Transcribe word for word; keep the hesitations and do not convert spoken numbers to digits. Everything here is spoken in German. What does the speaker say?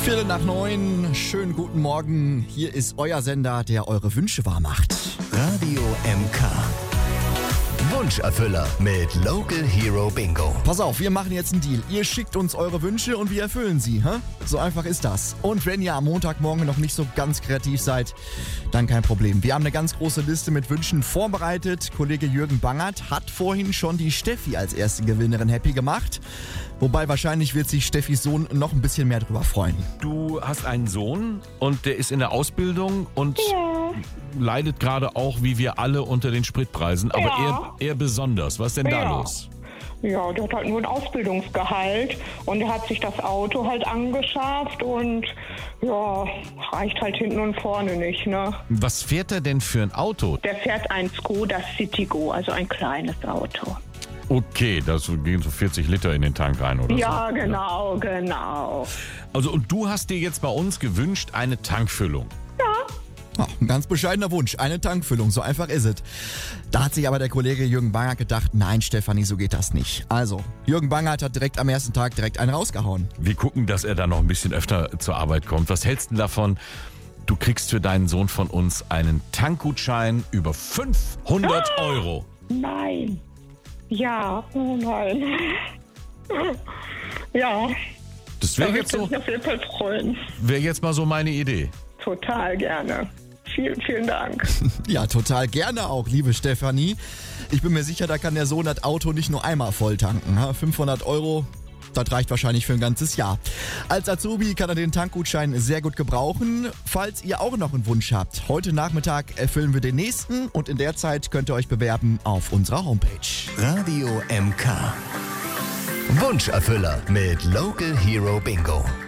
Viertel nach neun, schönen guten Morgen. Hier ist euer Sender, der eure Wünsche wahr macht. Radio M K. Wunscherfüller mit Local Hero Bingo. Pass auf, wir machen jetzt einen Deal. Ihr schickt uns eure Wünsche und wir erfüllen sie. Hä? So einfach ist das. Und wenn ihr am Montagmorgen noch nicht so ganz kreativ seid, dann kein Problem. Wir haben eine ganz große Liste mit Wünschen vorbereitet. Kollege Jürgen Bangert hat vorhin schon die Steffi als erste Gewinnerin happy gemacht. Wobei wahrscheinlich wird sich Steffis Sohn noch ein bisschen mehr drüber freuen. Du hast einen Sohn und der ist in der Ausbildung und Ja. leidet gerade auch, wie wir alle, unter den Spritpreisen. Aber Ja. er, er besonders. Was ist denn da Ja. los? Ja, der hat halt nur ein Ausbildungsgehalt und er hat sich das Auto halt angeschafft und ja, reicht halt hinten und vorne nicht, ne? Was fährt er denn für ein Auto? Der fährt ein Skoda Citigo, also ein kleines Auto. Okay, da gehen so vierzig Liter in den Tank rein oder Ja, so. genau, genau. Also und du hast dir jetzt bei uns gewünscht eine Tankfüllung. Ja, ein ganz bescheidener Wunsch, eine Tankfüllung, so einfach ist es. Da hat sich aber der Kollege Jürgen Bangert gedacht, nein Stefanie, so geht das nicht. Also, Jürgen Bangert hat direkt am ersten Tag direkt einen rausgehauen. Wir gucken, dass er da noch ein bisschen öfter zur Arbeit kommt. Was hältst du denn davon? Du kriegst für deinen Sohn von uns einen Tankgutschein über fünfhundert Euro. Nein. Ja, oh nein. Ja, Das da wäre würde jetzt ich so, mich auf jeden Fall freuen. wäre jetzt mal so meine Idee. Total gerne. Vielen, vielen Dank. Ja, total gerne auch, liebe Stefanie. Ich bin mir sicher, da kann der Sohn das Auto nicht nur einmal voll tanken. ha? fünfhundert Euro, das reicht wahrscheinlich für ein ganzes Jahr. Als Azubi kann er den Tankgutschein sehr gut gebrauchen. Falls ihr auch noch einen Wunsch habt, heute Nachmittag erfüllen wir den nächsten und in der Zeit könnt ihr euch bewerben auf unserer Homepage. Radio M K. Wunscherfüller mit Local Hero Bingo.